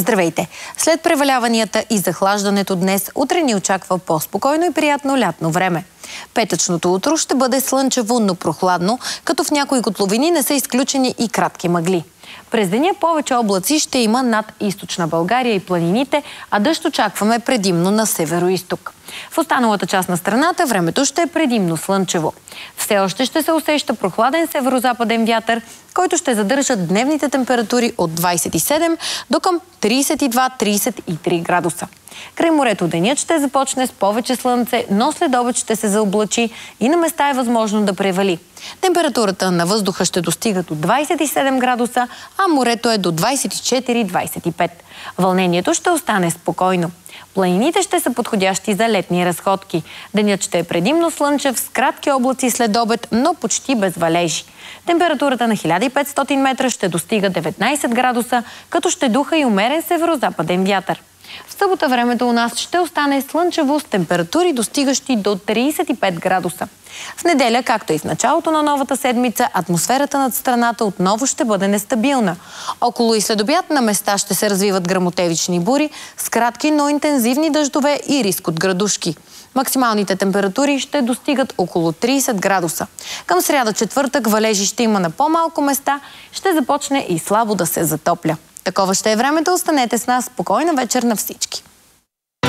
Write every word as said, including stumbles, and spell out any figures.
Здравейте! След преваляванията и захлаждането днес, утре ни очаква по-спокойно и приятно лятно време. Петъчното утро ще бъде слънчево, но прохладно, като в някои котловини не са изключени и кратки мъгли. През деня повече облаци ще има над източна България и планините, а дъжд очакваме предимно на северо-изток. В останалата част на страната времето ще е предимно слънчево. Все още ще се усеща прохладен северо-западен вятър, който ще задържа дневните температури от двадесет и седем до към тридесет и два до тридесет и три градуса. Край морето денят ще започне с повече слънце, но след обед ще се заоблачи и на места е възможно да превали. Температурата на въздуха ще достига до двадесет и седем градуса, а морето е до двадесет и четири до двадесет и пет. Вълнението ще остане спокойно. Планините ще са подходящи за летни разходки. Денят ще е предимно слънчев с кратки облаци след обед, но почти без валежи. Температурата на хиляда и петстотин метра ще достига деветнадесет градуса, като ще духа и умерен северо-западен вятър. В събота времето у нас ще остане слънчево с температури достигащи до тридесет и пет градуса. В неделя, както и в началото на новата седмица, атмосферата над страната отново ще бъде нестабилна. Около и след обяд на места ще се развиват гръмотевични бури с кратки, но интензивни дъждове и риск от градушки. Максималните температури ще достигат около тридесет градуса. Към сряда-четвъртък валежи ще има на по-малко места, ще започне и слабо да се затопля. Такова ще е времето. Останете с нас. Спокойна вечер на всички!